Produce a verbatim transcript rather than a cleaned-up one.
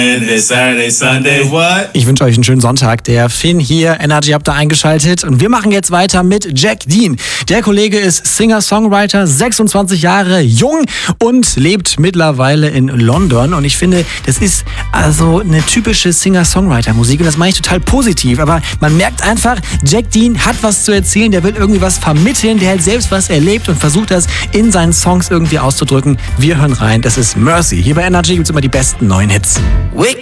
Saturday, Sunday, what? Ich wünsche euch einen schönen Sonntag. Der Finn hier, Energy habt ihr eingeschaltet. Und wir machen jetzt weiter mit Jack Dean. Der Kollege ist Singer-Songwriter, sechsundzwanzig Jahre jung und lebt mittlerweile in London. Und ich finde, das ist also eine typische Singer-Songwriter-Musik. Und das meine ich total positiv. Aber man merkt einfach, Jack Dean hat was zu erzählen. Der will irgendwie was vermitteln. Der hat selbst was erlebt und versucht das in seinen Songs irgendwie auszudrücken. Wir hören rein. Das ist Mercy. Hier bei Energy gibt es immer die besten neuen Hits. Wake